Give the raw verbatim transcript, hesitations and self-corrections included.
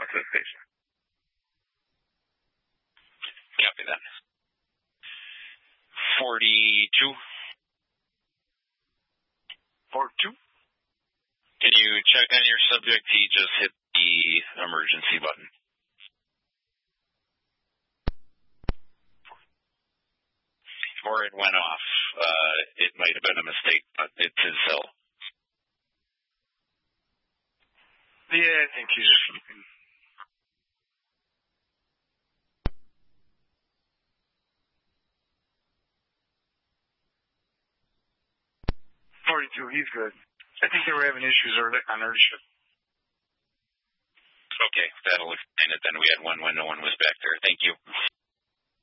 access station. Copy that. forty-two. forty-two. Can you check on your subject? He just hit the emergency button. Or it went off. Uh, it might have been a mistake, but it's his cell. Yeah, I think he's just sleeping. forty-two, he's good. I think they were having issues early on early shift. Okay, that'll explain it then. We had one when no one was back there. Thank you.